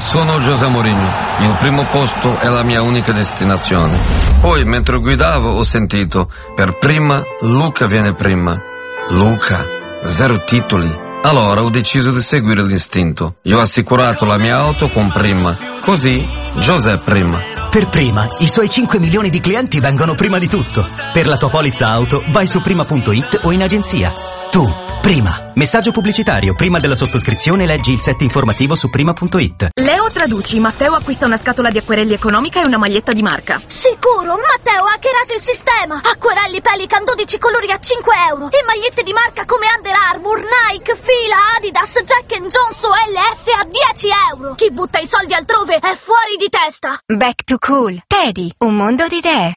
Sono José Mourinho. Il primo posto è la mia unica destinazione. Poi, mentre guidavo, ho sentito: per prima, Luca viene prima. Luca, 0 titoli. Allora ho deciso di seguire l'istinto. Io ho assicurato la mia auto con Prima. Così, José prima. Per Prima, i suoi 5 milioni di clienti vengono prima di tutto. Per la tua polizza auto, vai su prima.it o in agenzia. Tu, Prima. Messaggio pubblicitario. Prima della sottoscrizione leggi il set informativo su prima.it. Leo traduci. Matteo acquista una scatola di acquerelli economica e una maglietta di marca. Sicuro, Matteo ha hackerato il sistema. Acquerelli Pelican 12 colori a 5 euro. E magliette di marca come Under Armour, Nike, Fila, Adidas, Jack Jones o LS a 10 euro. Chi butta i soldi altrove è fuori di testa. Back to Cool. Teddy, un mondo di idee.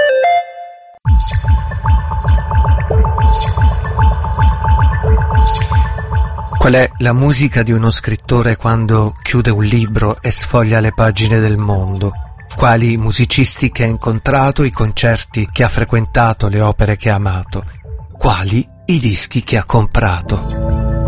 Qual è la musica di uno scrittore quando chiude un libro e sfoglia le pagine del mondo? Quali musicisti che ha incontrato, i concerti che ha frequentato, le opere che ha amato? Quali i dischi che ha comprato?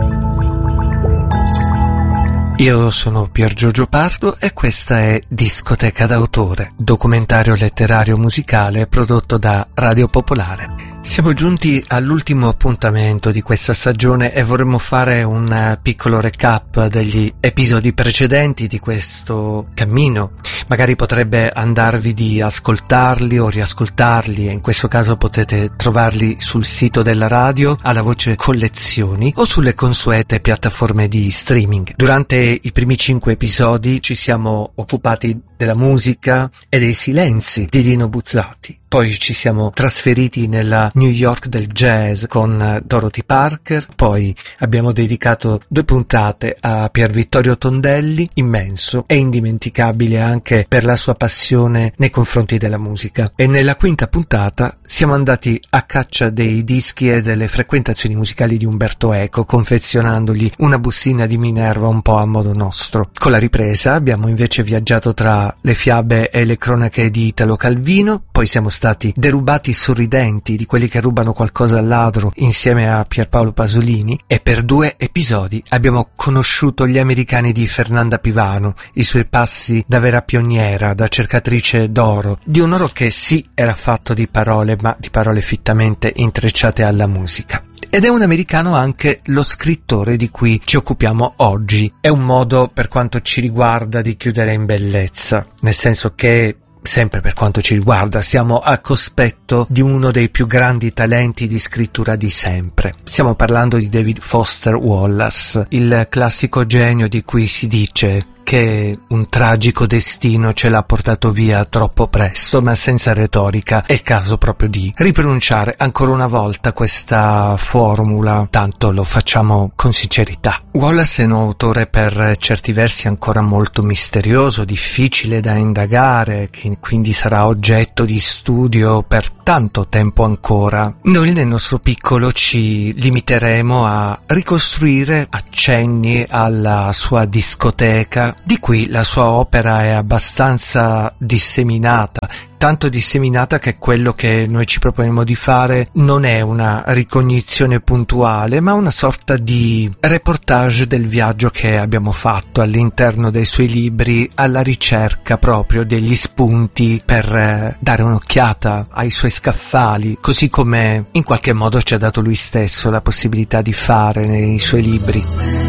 Io sono Pier Giorgio Pardo e questa è Discoteca d'autore, documentario letterario musicale prodotto da Radio Popolare. Siamo giunti all'ultimo appuntamento di questa stagione e vorremmo fare un piccolo recap degli episodi precedenti di questo cammino. Magari potrebbe andarvi di ascoltarli o riascoltarli, e in questo caso potete trovarli sul sito della radio alla voce collezioni o sulle consuete piattaforme di streaming. Durante i primi 5 episodi ci siamo occupati della musica e dei silenzi di Dino Buzzati. Poi ci siamo trasferiti nella New York del jazz con Dorothy Parker. Poi abbiamo dedicato 2 puntate a Pier Vittorio Tondelli, immenso e indimenticabile anche per la sua passione nei confronti della musica. E nella 5ª puntata siamo andati a caccia dei dischi e delle frequentazioni musicali di Umberto Eco, confezionandogli una bustina di Minerva un po' a modo nostro. Con la ripresa abbiamo invece viaggiato tra le fiabe e le cronache di Italo Calvino, poi siamo stati derubati sorridenti di quelli che rubano qualcosa al ladro insieme a Pierpaolo Pasolini, e per 2 episodi abbiamo conosciuto gli americani di Fernanda Pivano, i suoi passi da vera pioniera, da cercatrice d'oro, di un oro che sì era fatto di parole, ma di parole fittamente intrecciate alla musica. Ed è un americano anche lo scrittore di cui ci occupiamo oggi. È un modo, per quanto ci riguarda, di chiudere in bellezza, nel senso che, sempre per quanto ci riguarda, siamo al cospetto di uno dei più grandi talenti di scrittura di sempre. Stiamo parlando di David Foster Wallace, il classico genio di cui si dice che un tragico destino ce l'ha portato via troppo presto, ma senza retorica. È il caso proprio di ripronunciare ancora una volta questa formula, tanto lo facciamo con sincerità. Wallace è un autore per certi versi ancora molto misterioso, difficile da indagare, che quindi sarà oggetto di studio per tanto tempo ancora. Noi nel nostro piccolo ci limiteremo a ricostruire accenni alla sua discoteca. Di qui la sua opera è abbastanza disseminata, tanto disseminata che quello che noi ci proponiamo di fare non è una ricognizione puntuale, ma una sorta di reportage del viaggio che abbiamo fatto all'interno dei suoi libri, alla ricerca proprio degli spunti per dare un'occhiata ai suoi scaffali, così come in qualche modo ci ha dato lui stesso la possibilità di fare nei suoi libri.